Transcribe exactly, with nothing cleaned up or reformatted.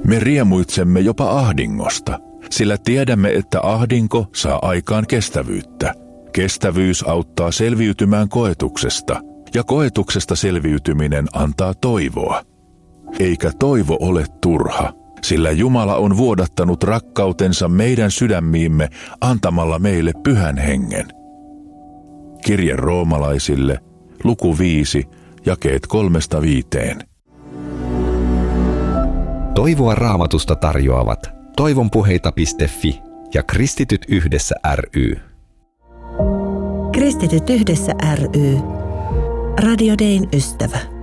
Me riemuitsemme jopa ahdingosta, sillä tiedämme, että ahdinko saa aikaan kestävyyttä. Kestävyys auttaa selviytymään koetuksesta, ja koetuksesta selviytyminen antaa toivoa. Eikä toivo ole turha, sillä Jumala on vuodattanut rakkautensa meidän sydämiimme antamalla meille Pyhän Hengen. Kirje roomalaisille, luku viisi, jakeet kolmesta viiteen. Toivoa Raamatusta tarjoavat toivonpuheita piste fi ja Kristityt yhdessä ry. Kristityt yhdessä ry. Radio Dayn ystävä.